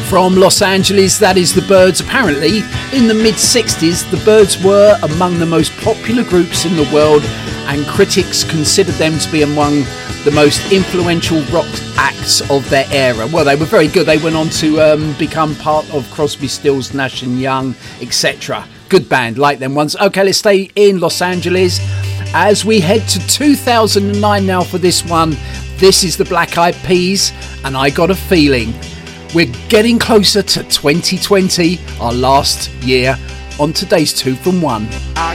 From Los Angeles, that is the Byrds. Apparently, in the mid-60s, the Byrds were among the most popular groups in the world, and critics considered them to be among the most influential rock acts of their era. Well, they were very good. They went on to become part of Crosby, Stills, Nash & Young, etc. Good band, like them ones. Okay, let's stay in Los Angeles as we head to 2009 now for this one. This is the Black Eyed Peas, and I Got a Feeling. We're getting closer to 2020, our last year, on today's 2 from 1. I